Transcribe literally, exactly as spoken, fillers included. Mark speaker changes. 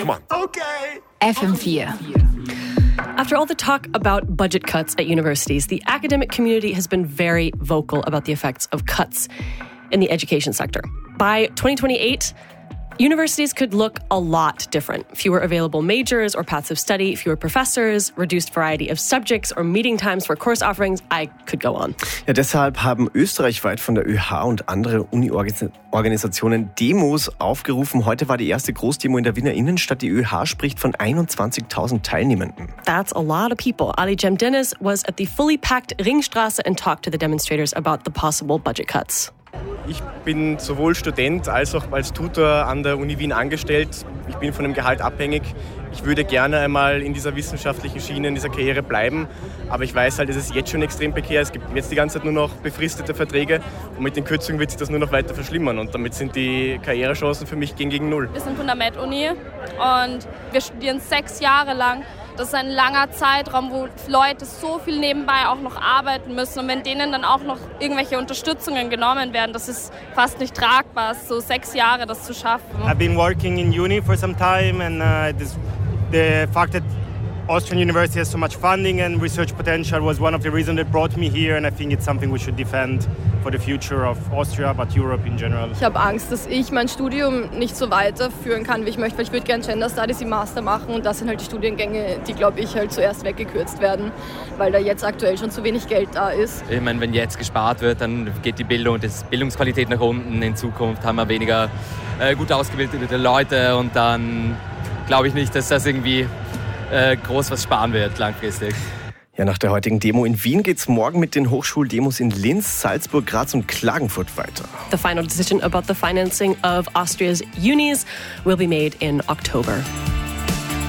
Speaker 1: Come on.
Speaker 2: Okay.
Speaker 3: F M vier.
Speaker 4: After all the talk about budget cuts at universities, the academic community has been very vocal about the effects of cuts in the education sector. By twenty twenty-eight, universities could look a lot different. Fewer available majors or paths of study, fewer professors, reduced variety of subjects or meeting times for course offerings. I could go on.
Speaker 5: Ja, deshalb haben österreichweit von der Ö H und andere Uni-Organisationen Demos aufgerufen. Heute war die erste Großdemo in der Wiener Innenstadt. Die Ö H spricht von einundzwanzigtausend Teilnehmenden.
Speaker 4: That's a lot of people. Ali Cemdeniz was at the fully packed Ringstraße and talked to the demonstrators about the possible budget cuts.
Speaker 6: Ich bin sowohl Student als auch als Tutor an der Uni Wien angestellt. Ich bin von dem Gehalt abhängig. Ich würde gerne einmal in dieser wissenschaftlichen Schiene, in dieser Karriere bleiben. Aber ich weiß halt, es ist jetzt schon extrem prekär. Es gibt jetzt die ganze Zeit nur noch befristete Verträge. Und mit den Kürzungen wird sich das nur noch weiter verschlimmern. Und damit sind die Karrierechancen für mich gegen, gegen null.
Speaker 7: Wir sind von der Med-Uni und wir studieren sechs Jahre lang. Das ist ein langer Zeitraum, wo Leute so viel nebenbei auch noch arbeiten müssen. Und wenn denen dann auch noch irgendwelche Unterstützungen genommen werden, das ist fast nicht tragbar, so sechs Jahre das zu schaffen.
Speaker 8: I've been working in uni for some time and uh, this, the fact that Austrian University has so much funding and research potential was one of the reasons that brought me here, and I think it's something we should defend for the future of Austria, but Europe in general.
Speaker 9: Ich habe Angst, dass ich mein Studium nicht so weiterführen kann, wie ich möchte, weil ich würde gerne Gender Studies im Master machen und das sind halt die Studiengänge, die, glaube ich, halt zuerst weggekürzt werden, weil da jetzt aktuell schon zu wenig Geld da ist.
Speaker 10: Ich meine, wenn jetzt gespart wird, dann geht die Bildung, die Bildungsqualität nach unten. In Zukunft haben wir weniger äh, gut ausgebildete Leute und dann glaube ich nicht, dass das irgendwie äh, groß was sparen wird langfristig.
Speaker 5: Ja, nach der heutigen Demo in Wien geht's morgen mit den Hochschuldemos in Linz, Salzburg, Graz und Klagenfurt weiter.
Speaker 4: The final decision about the financing of Austria's unis will be made in October.